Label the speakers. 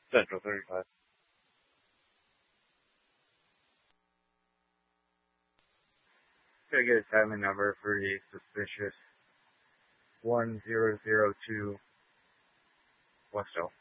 Speaker 1: Central 35. Can I get a family number for the suspicious 1002 Westell?